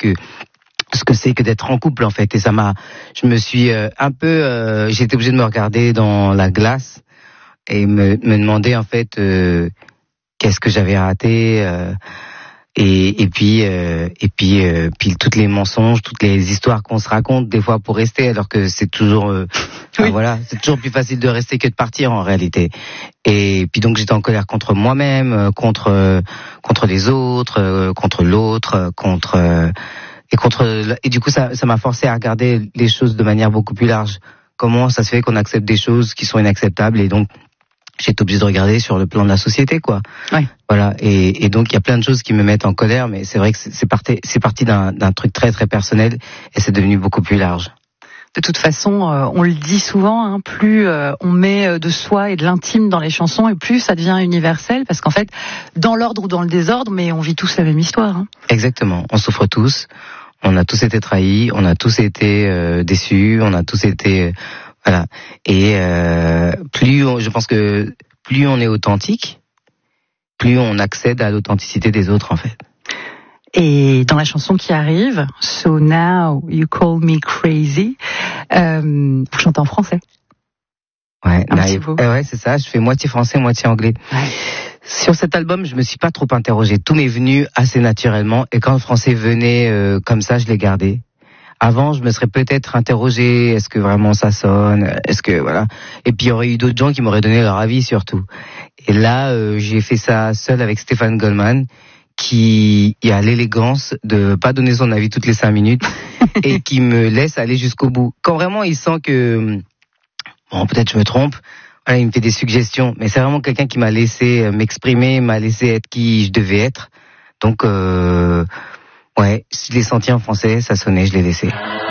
ce que c'est que d'être en couple en fait. Et je me suis j'ai été obligé de me regarder dans la glace et me demander en fait qu'est-ce que j'avais raté. Et puis toutes les mensonges, toutes les histoires qu'on se raconte des fois pour rester, alors que c'est toujours c'est toujours plus facile de rester que de partir en réalité. Et puis donc j'étais en colère contre moi-même, contre les autres, contre l'autre, et du coup ça m'a forcé à regarder les choses de manière beaucoup plus large. Comment ça se fait qu'on accepte des choses qui sont inacceptables, et donc j'ai été obligé de regarder sur le plan de la société, quoi. Ouais. Voilà. Et donc, il y a plein de choses qui me mettent en colère, mais c'est vrai que c'est parti d'un truc très, très personnel, et c'est devenu beaucoup plus large. De toute façon, on le dit souvent, plus on met de soi et de l'intime dans les chansons, et plus ça devient universel, parce qu'en fait, dans l'ordre ou dans le désordre, mais on vit tous la même histoire. Exactement. On souffre tous. On a tous été trahis. On a tous été déçus. On a tous été... Voilà. Et je pense que plus on est authentique, plus on accède à l'authenticité des autres en fait. Et dans la chanson qui arrive, So Now You Call Me Crazy, vous chantez en français. Ouais, ouais, c'est ça. Je fais moitié français, moitié anglais. Ouais. Sur cet album, je me suis pas trop interrogé. Tout m'est venu assez naturellement, et quand le français venait comme ça, je l'ai gardé. Avant, je me serais peut-être interrogé, est-ce que vraiment ça sonne, est-ce que voilà. Et puis il y aurait eu d'autres gens qui m'auraient donné leur avis surtout. Et là, j'ai fait ça seul avec Stéphane Goldman, qui a l'élégance de pas donner son avis toutes les 5 minutes et qui me laisse aller jusqu'au bout. Quand vraiment il sent que peut-être je me trompe, voilà, il me fait des suggestions. Mais c'est vraiment quelqu'un qui m'a laissé m'exprimer, m'a laissé être qui je devais être. Donc ouais, je l'ai senti en français, ça sonnait, je l'ai laissé.